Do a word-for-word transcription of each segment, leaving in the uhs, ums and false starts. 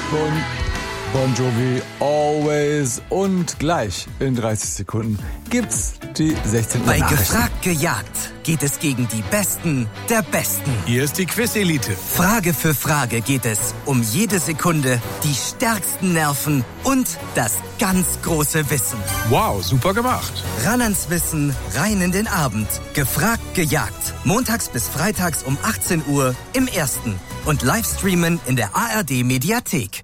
Bon, Bon Jovi, Always und gleich in dreißig Sekunden gibt's die sechzehn Uhr Bei Nachrichten. Gefragt gejagt geht es gegen die Besten der Besten. Hier ist die Quiz-Elite. Frage für Frage geht es um jede Sekunde, die stärksten Nerven und das ganz große Wissen. Wow, super gemacht. Ran ans Wissen, rein in den Abend. Gefragt gejagt. Montags bis freitags um achtzehn Uhr im Ersten. Und Livestreamen in der A R D-Mediathek.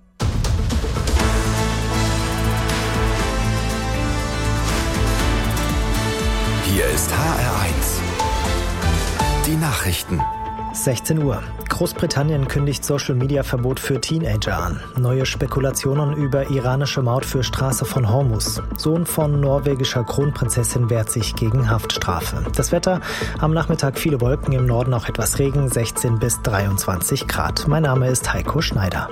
Hier ist H R eins. Die Nachrichten. sechzehn Uhr. Großbritannien kündigt Social-Media-Verbot für Teenager an. Neue Spekulationen über iranische Maut für Straße von Hormuz. Sohn von norwegischer Kronprinzessin wehrt sich gegen Haftstrafe. Das Wetter: am Nachmittag viele Wolken, im Norden auch etwas Regen, sechzehn bis dreiundzwanzig Grad. Mein Name ist Heiko Schneider.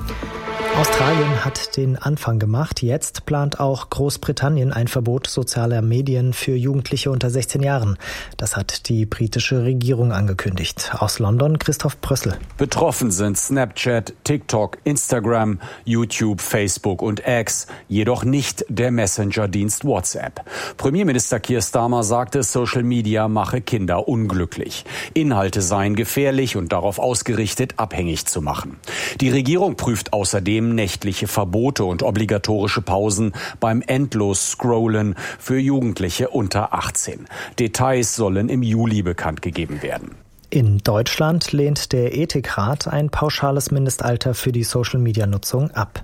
Australien hat den Anfang gemacht. Jetzt plant auch Großbritannien ein Verbot sozialer Medien für Jugendliche unter sechzehn Jahren. Das hat die britische Regierung angekündigt. Aus London Christoph Brössel. Betroffen sind Snapchat, TikTok, Instagram, YouTube, Facebook und X, jedoch nicht der Messenger-Dienst WhatsApp. Premierminister Keir Starmer sagte, Social Media mache Kinder unglücklich. Inhalte seien gefährlich und darauf ausgerichtet, abhängig zu machen. Die Regierung prüft außerdem nächtliche Verbote und obligatorische Pausen beim Endlos-Scrollen für Jugendliche unter achtzehn. Details sollen im Juli bekannt gegeben werden. In Deutschland lehnt der Ethikrat ein pauschales Mindestalter für die Social-Media-Nutzung ab.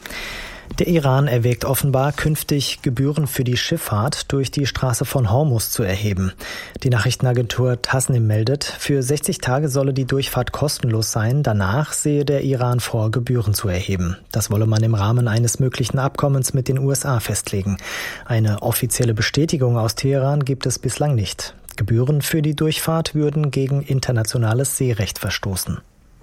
Der Iran erwägt offenbar, künftig Gebühren für die Schifffahrt durch die Straße von Hormuz zu erheben. Die Nachrichtenagentur Tasnim meldet, für sechzig Tage solle die Durchfahrt kostenlos sein. Danach sehe der Iran vor, Gebühren zu erheben. Das wolle man im Rahmen eines möglichen Abkommens mit den U S A festlegen. Eine offizielle Bestätigung aus Teheran gibt es bislang nicht. Gebühren für die Durchfahrt würden gegen internationales Seerecht verstoßen.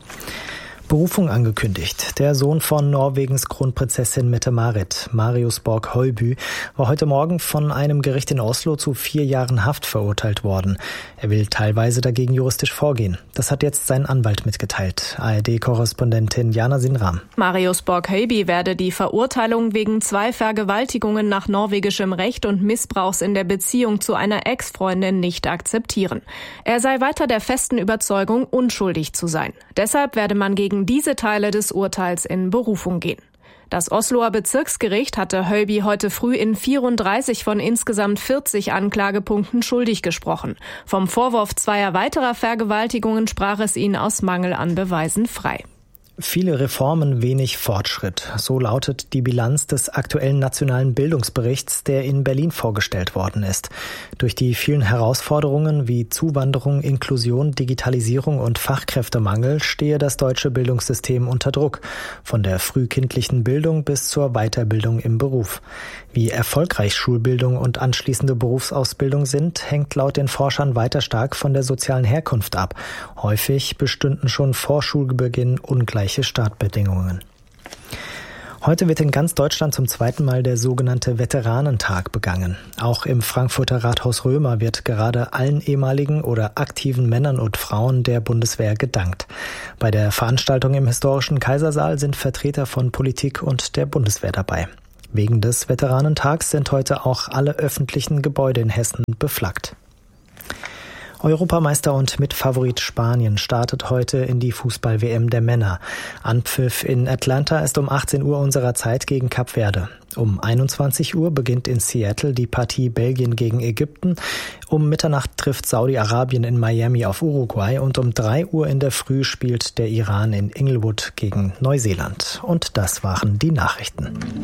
Berufung angekündigt. Der Sohn von Norwegens Kronprinzessin Mette-Marit, Marius Borg-Høiby, war heute Morgen von einem Gericht in Oslo zu vier Jahren Haft verurteilt worden. Er will teilweise dagegen juristisch vorgehen. Das hat jetzt sein Anwalt mitgeteilt. A R D-Korrespondentin Jana Sinram. Marius Borg-Høiby werde die Verurteilung wegen zwei Vergewaltigungen nach norwegischem Recht und Missbrauchs in der Beziehung zu einer Ex-Freundin nicht akzeptieren. Er sei weiter der festen Überzeugung, unschuldig zu sein. Deshalb werde man gegen diese Teile des Urteils in Berufung gehen. Das Osloer Bezirksgericht hatte Høiby heute früh in vierunddreißig von insgesamt vierzig Anklagepunkten schuldig gesprochen. Vom Vorwurf zweier weiterer Vergewaltigungen sprach es ihn aus Mangel an Beweisen frei. Viele Reformen, wenig Fortschritt. So lautet die Bilanz des aktuellen nationalen Bildungsberichts, der in Berlin vorgestellt worden ist. Durch die vielen Herausforderungen wie Zuwanderung, Inklusion, Digitalisierung und Fachkräftemangel stehe das deutsche Bildungssystem unter Druck. Von der frühkindlichen Bildung bis zur Weiterbildung im Beruf. Wie erfolgreich Schulbildung und anschließende Berufsausbildung sind, hängt laut den Forschern weiter stark von der sozialen Herkunft ab. Häufig bestünden schon vor Schulbeginn ungleiche Startbedingungen. Heute wird in ganz Deutschland zum zweiten Mal der sogenannte Veteranentag begangen. Auch im Frankfurter Rathaus Römer wird gerade allen ehemaligen oder aktiven Männern und Frauen der Bundeswehr gedankt. Bei der Veranstaltung im historischen Kaisersaal sind Vertreter von Politik und der Bundeswehr dabei. Wegen des Veteranentags sind heute auch alle öffentlichen Gebäude in Hessen beflaggt. Europameister und Mitfavorit Spanien startet heute in die Fußball-W M der Männer. Anpfiff in Atlanta ist um achtzehn Uhr unserer Zeit gegen Kap Verde. Um einundzwanzig Uhr beginnt in Seattle die Partie Belgien gegen Ägypten. Um Mitternacht trifft Saudi-Arabien in Miami auf Uruguay und um drei Uhr in der Früh spielt der Iran in Inglewood gegen Neuseeland. Und das waren die Nachrichten.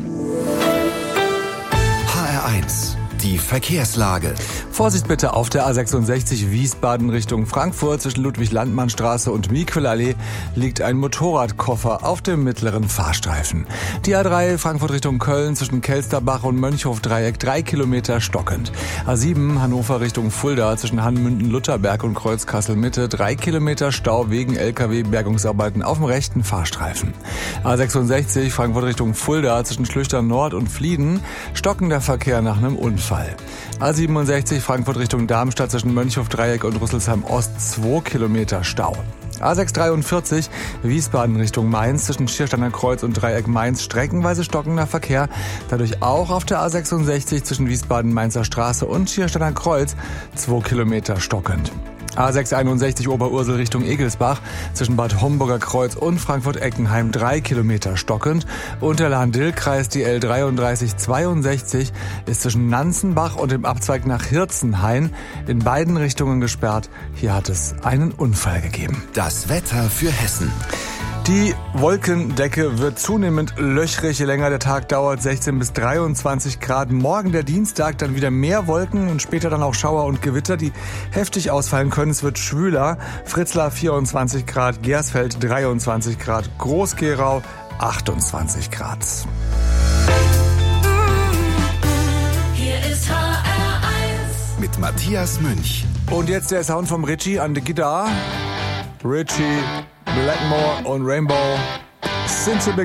H R eins. Die Verkehrslage. Vorsicht bitte auf der A sechsundsechzig Wiesbaden Richtung Frankfurt. Zwischen Ludwig-Landmann-Straße und Miquelallee liegt ein Motorradkoffer auf dem mittleren Fahrstreifen. Die A drei Frankfurt Richtung Köln zwischen Kelsterbach und Mönchhof-Dreieck drei Kilometer stockend. A sieben Hannover Richtung Fulda zwischen Hanmünden-Lutherberg und Kreuzkassel-Mitte drei Kilometer Stau wegen L K W-Bergungsarbeiten auf dem rechten Fahrstreifen. A sechsundsechzig Frankfurt Richtung Fulda zwischen Schlüchtern Nord und Flieden stockender Verkehr nach einem Unfall. A siebenundsechzig Frankfurt Richtung Darmstadt zwischen Mönchhof-Dreieck und Rüsselsheim Ost zwei Kilometer Stau. A sechs dreiundvierzig Wiesbaden Richtung Mainz zwischen Schiersteiner Kreuz und Dreieck Mainz streckenweise stockender Verkehr. Dadurch auch auf der A sechsundsechzig zwischen Wiesbaden-Mainzer Straße und Schiersteiner Kreuz zwei Kilometer stockend. A sechs einundsechzig Oberursel Richtung Egelsbach zwischen Bad Homburger Kreuz und Frankfurt-Eckenheim drei Kilometer stockend. Unterlahn-Dill-Kreis die L dreiunddreißig zweiundsechzig ist zwischen Nanzenbach und dem Abzweig nach Hirzenhain in beiden Richtungen gesperrt. Hier hat es einen Unfall gegeben. Das Wetter für Hessen. Die Wolkendecke wird zunehmend löchrig, je länger der Tag dauert, sechzehn bis dreiundzwanzig Grad. Morgen der Dienstag dann wieder mehr Wolken und später dann auch Schauer und Gewitter, die heftig ausfallen können. Es wird schwüler. Fritzlar vierundzwanzig Grad, Gersfeld dreiundzwanzig Grad, Groß-Gerau achtundzwanzig Grad. Hier ist H R eins mit Matthias Münch. Und jetzt der Sound vom Richie an der Gitarre. Richie, Blackmore und Rainbow. Since the beginning.